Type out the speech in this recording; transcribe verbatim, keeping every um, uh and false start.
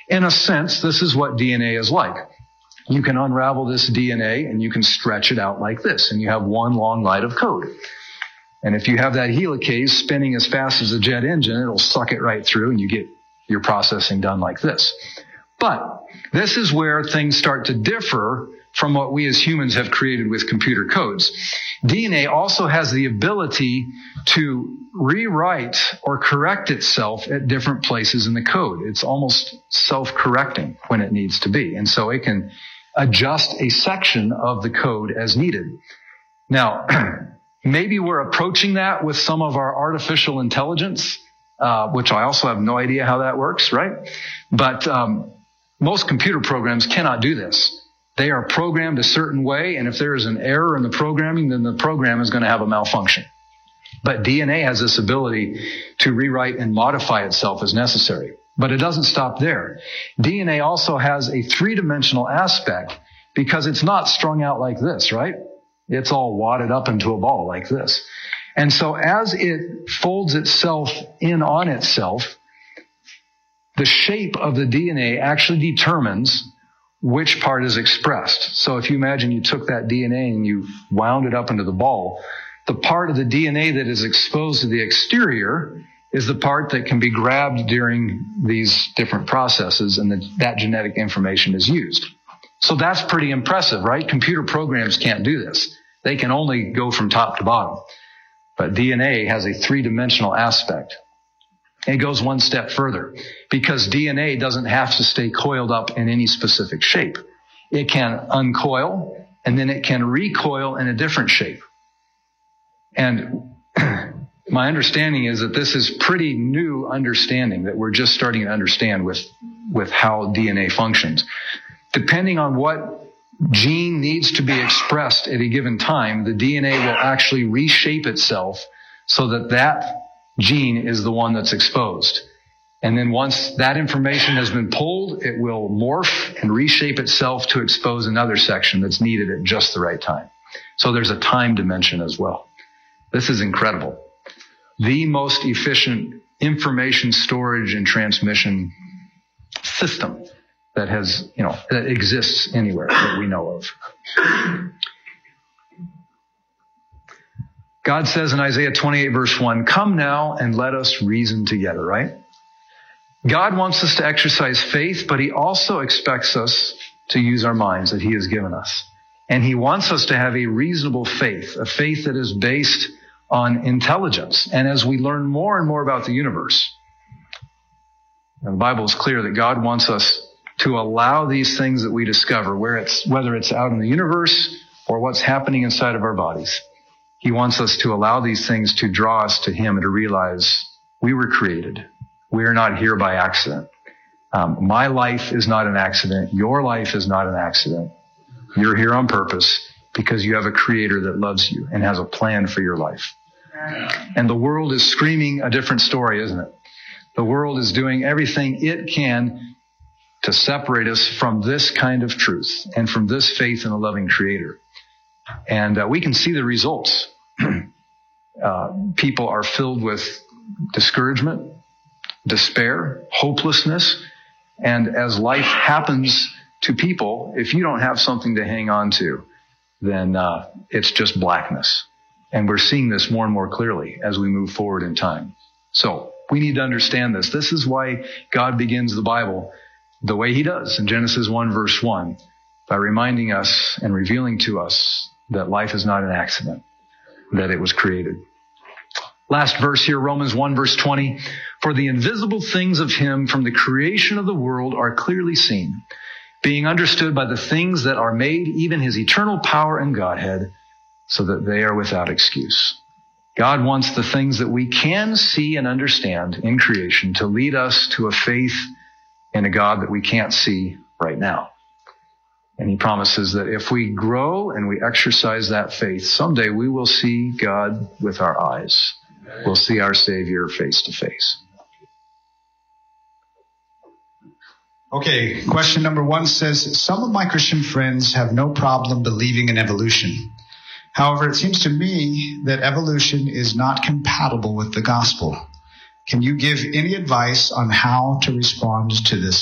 In a sense, this is what D N A is like. You can unravel this D N A and you can stretch it out like this, and you have one long line of code. And if you have that helicase spinning as fast as a jet engine, it'll suck it right through and you get your processing done like this. But this is where things start to differ from what we as humans have created with computer codes. D N A also has the ability to rewrite or correct itself at different places in the code. It's almost self-correcting when it needs to be. And so it can adjust a section of the code as needed. Now, maybe we're approaching that with some of our artificial intelligence, uh, which I also have no idea how that works, right? But um, most computer programs cannot do this. They are programmed a certain way, and if there is an error in the programming, then the program is going to have a malfunction. But D N A has this ability to rewrite and modify itself as necessary. But it doesn't stop there. D N A also has a three-dimensional aspect because it's not strung out like this, right? It's all wadded up into a ball like this. And so as it folds itself in on itself, the shape of the D N A actually determines which part is expressed. So if you imagine you took that D N A and you wound it up into the ball, the part of the D N A that is exposed to the exterior is the part that can be grabbed during these different processes, and the, that genetic information is used. So that's pretty impressive, right? Computer programs can't do this. They can only go from top to bottom. But D N A has a three-dimensional aspect. It goes one step further because D N A doesn't have to stay coiled up in any specific shape. It can uncoil and then it can recoil in a different shape. And my understanding is that this is pretty new understanding that we're just starting to understand with, with how D N A functions. Depending on what gene needs to be expressed at a given time, the D N A will actually reshape itself so that that gene is the one that's exposed. And then once that information has been pulled, it will morph and reshape itself to expose another section that's needed at just the right time. So there's a time dimension as well. This is incredible. The most efficient information storage and transmission system that has, you know, that exists anywhere that we know of. God says in Isaiah twenty-eight verse one, "Come now and let us reason together," right? God wants us to exercise faith, but he also expects us to use our minds that he has given us. And he wants us to have a reasonable faith, a faith that is based on intelligence. And as we learn more and more about the universe, and the Bible is clear that God wants us to allow these things that we discover, where it's, whether it's out in the universe or what's happening inside of our bodies. He wants us to allow these things to draw us to him and to realize we were created. We are not here by accident. Um, my life is not an accident. Your life is not an accident. You're here on purpose because you have a creator that loves you and has a plan for your life. And the world is screaming a different story, isn't it? The world is doing everything it can to separate us from this kind of truth and from this faith in a loving creator. And uh, we can see the results. uh, people are filled with discouragement, despair, hopelessness. And as life happens to people, if you don't have something to hang on to, then uh, it's just blackness. And we're seeing this more and more clearly as we move forward in time. So we need to understand this. This is why God begins the Bible the way he does in Genesis one verse one, by reminding us and revealing to us that life is not an accident, that it was created. Last verse here, Romans one verse twenty, "For the invisible things of him from the creation of the world are clearly seen, being understood by the things that are made, even his eternal power and Godhead, so that they are without excuse." God wants the things that we can see and understand in creation to lead us to a faith in a God that we can't see right now. And he promises that if we grow and we exercise that faith, someday we will see God with our eyes. We'll see our Savior face to face. Okay, question number one says, "Some of my Christian friends have no problem believing in evolution. However, it seems to me that evolution is not compatible with the gospel. Can you give any advice on how to respond to this